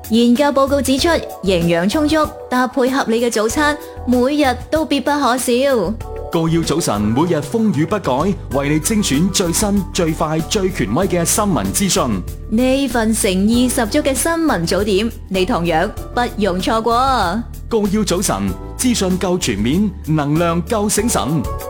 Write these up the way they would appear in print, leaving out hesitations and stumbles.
研究報告指出，營養充足、搭配合理嘅早餐，每日都必不可少。 高腰早晨每日風雨不改，為你精選最新、最快、最權威嘅新聞資訊。 呢份誠意十足嘅新聞早點，你同樣不容錯過。 高腰早晨，資訊夠全面，能量夠醒神。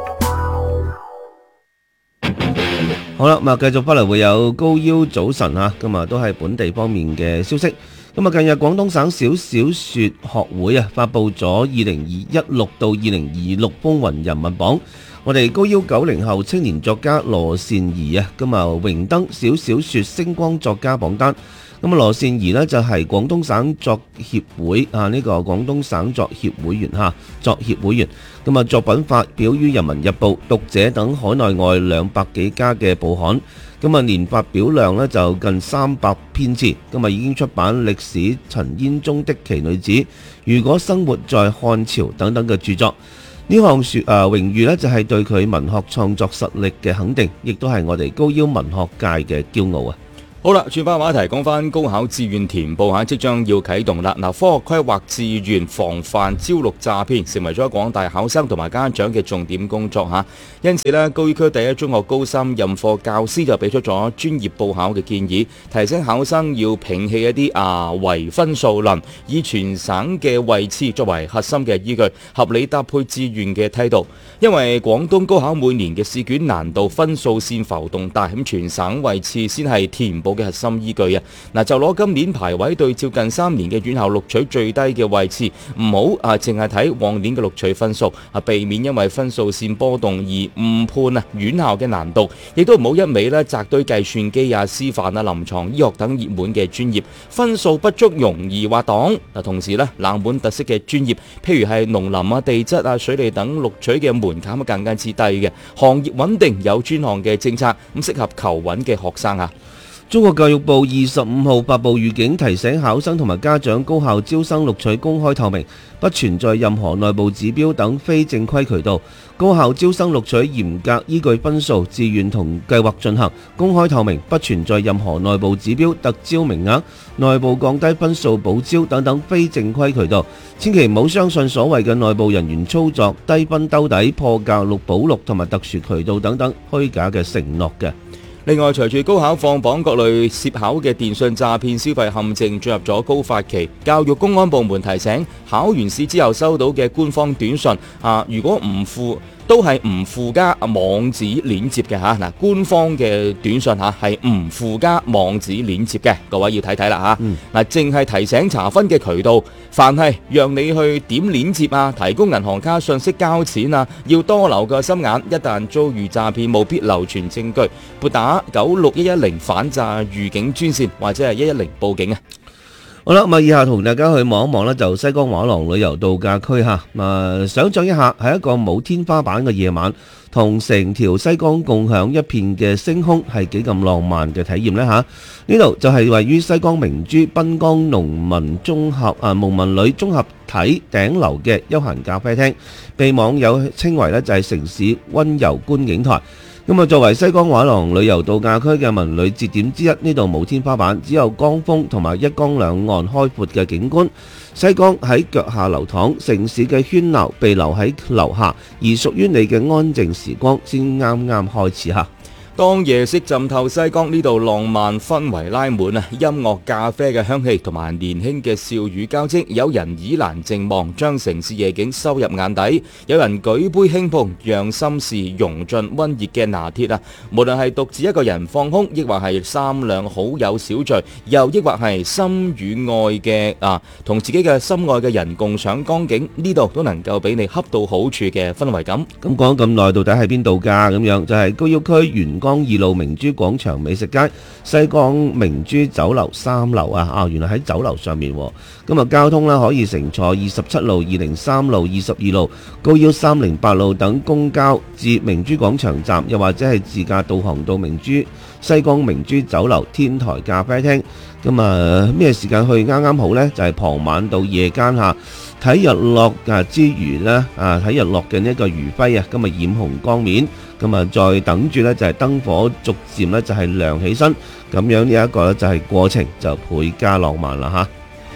好啦，咁啊，繼續翻嚟會有高腰早晨啊，今日都係本地方面嘅消息。咁啊，近日廣東省小小說學會啊發佈咗2016到2026風雲人物榜，我哋高腰90後青年作家羅善儀啊，咁啊榮登小小說星光作家榜單。咁啊，羅善儀呢就係廣東省作協會啊呢個廣東省作協會員嚇，作協會員。咁啊，作品發表於《人民日報》、《讀者》等海內外200幾家嘅報刊。咁啊，年發表量呢就近300篇次。咁啊，已經出版歷史《塵煙中的奇女子》、如果生活在漢朝等等嘅著作。呢項榮譽呢就係對佢文學創作實力嘅肯定，亦都係我哋高腰文學界嘅驕傲啊！ 好啦，轉翻話題，講翻高考志願填報即將要啟動啦。嗱，科學規劃志願，防範招錄詐騙，成為咗廣大考生同埋家長嘅重點工作嚇。因此呢，高醫區第一中學高三任課教師就俾出咗專業報考嘅建議，提醒考生要摒棄一啲唯分數論，以全省嘅位次作為核心嘅依據，合理搭配志願嘅梯度。因為廣東高考每年嘅試卷難度分數線浮動大，咁全省位次先係填報嘅核心依據啊！嗱，就攞今年排位對照近3年嘅院校錄取最低嘅位置，唔好淨係睇往年嘅錄取分數，避免因為分數線波動而誤判院校嘅難度，亦都唔好一味紮堆計算機師範臨床醫學等熱門嘅專業，分數不足容易滑檔。同時冷門特色嘅專業，譬如係農林地質水利等錄取嘅門檻更加之低嘅，行業穩定有專項嘅政策，咁適合求穩嘅學生啊！ 中國教育部25號發布預警，提醒考生同埋家長，高校招生錄取公開透明，不存在任何內部指標等非正規渠道。高校招生錄取嚴格依據分數、志願同計劃進行，公開透明，不存在任何內部指標、特招名額、內部降低分數補招等等非正規渠道。千祈唔好相信所謂嘅內部人員操作、低分兜底、破格錄補錄同埋特殊渠道等等虛假嘅承諾嘅。 另外，隨住高考放榜，各類涉考嘅電信詐騙消費陷阱進入咗高發期，教育公安部門提醒，考完試之後收到嘅官方短信如果都係唔附加網址鏈接嘅嚇。嗱，官方嘅短信係唔附加網址鏈接嘅，各位要睇睇啦嚇。嗱，淨係提醒查詢嘅渠道，凡係讓你去點鏈接提供銀行卡信息交錢要多留個心眼。一旦遭遇詐騙，務必留存證據，撥打96110反詐預警專線或者係110報警啊！ 好啦，咁以下同大家去望一望就西江畫廊旅遊度假區嚇。想像一下，係一個冇天花板嘅夜晚，同成條西江共享一片嘅星空，係幾咁浪漫嘅體驗呢嚇。呢度就係位於西江明珠濱江農民旅綜合體頂樓嘅休閒咖啡廳，被網友稱為就係城市溫柔觀景台。作為西江畫廊旅遊度假區嘅文旅節點之一，呢度冇天花板，只有江風同埋一江兩岸開闊嘅景觀。西江喺腳下流淌，城市嘅喧鬧被留喺樓下，而屬於你嘅安靜時光先啱啱開始嚇。 當夜色浸透西江，呢度浪漫氛圍拉滿音樂、咖啡嘅香氣同埋年輕嘅笑語交織，有人倚欄靜望，將城市夜景收入眼底；有人舉杯輕碰，讓心事融進溫熱嘅拿鐵無論係獨自一個人放空，抑或係3兩好友小聚，又抑或係心與愛嘅同自己嘅心愛嘅人共賞光景，呢度都能夠俾你恰到好處嘅氛圍感。 咁講咁耐，到底喺邊度㗎？咁樣就係高腰區元江2路明珠廣場美食街西江明珠酒樓3樓原來喺酒樓上面。交通可以乘坐27路、203路、22路、高腰308路等公交至明珠廣場站，又或者係自駕導航到西江明珠酒樓天台咖啡廳。咩時間去啱啱好呢？就係傍晚到夜間睇日落之餘呢，睇日落嘅呢個餘暉染紅江面，再等住呢就係燈火逐漸呢就係亮起身，咁樣呢一個就係過程就倍加浪漫啦嚇。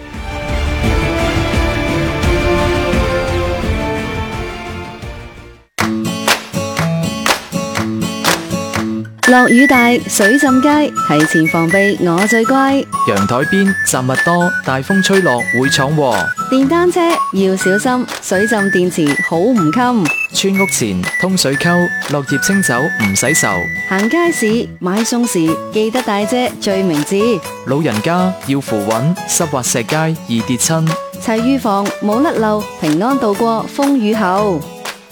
落雨大，水浸街，提前防備我最乖。 陽台邊雜物多，大風吹落會闖禍。 電單車要小心，水浸電池好唔襟。 村屋前通水溝，落葉清走唔使愁。 行街市買餸時記得帶遮最明智。 老人家要扶穩，濕滑石階易跌親。 齊預防冇甩漏，平安度過風雨後。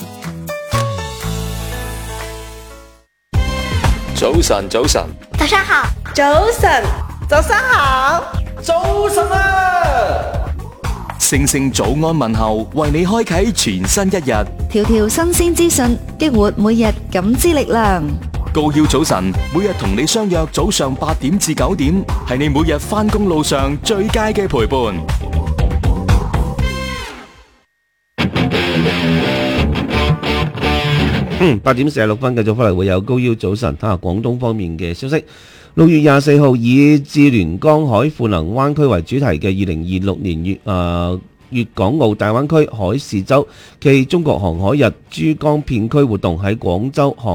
早晨，早晨， 早上好， 早晨，早上好，早晨啊！ 聲聲早安問候，為你開啟全新一日。 條條新鮮資訊，激活每日感知力量。 高曉早晨，每日同你相約早上8點至9點，係你每日返工路上最佳嘅陪伴。 8點46分繼續翻嚟，會有高腰早晨，睇下廣東方面嘅消息。6月24號以至聯江海賦能灣區為主題嘅2026年粵港澳大灣區海事周暨中國航海日珠江片區活動喺廣州航